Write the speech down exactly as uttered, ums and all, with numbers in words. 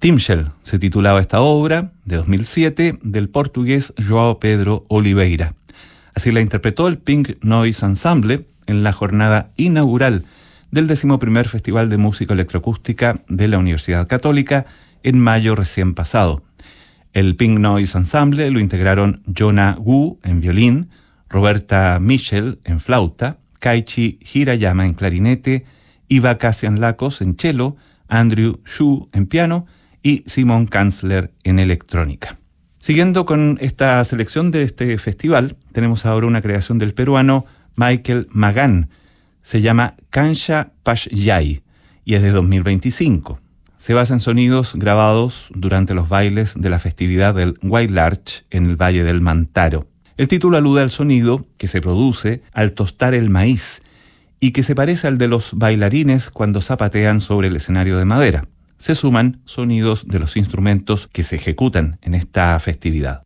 Timshel se titulaba esta obra, de dos mil siete, del portugués João Pedro Oliveira. Así la interpretó el Pink Noise Ensemble en la jornada inaugural del decimoprimer Festival de Música Electroacústica de la Universidad Católica en mayo recién pasado. El Pink Noise Ensemble lo integraron Jonah Wu en violín, Roberta Michel en flauta, Kaichi Hirayama en clarinete, Iva Cassian Lacos en cello, Andrew Xu en piano y Simon Kanzler en electrónica. Siguiendo con esta selección de este festival, tenemos ahora una creación del peruano Michael Magán. Se llama Kansha Pashyay y es de dos mil veinticinco. Se basa en sonidos grabados durante los bailes de la festividad del White Larch en el Valle del Mantaro. El título alude al sonido que se produce al tostar el maíz y que se parece al de los bailarines cuando zapatean sobre el escenario de madera. Se suman sonidos de los instrumentos que se ejecutan en esta festividad.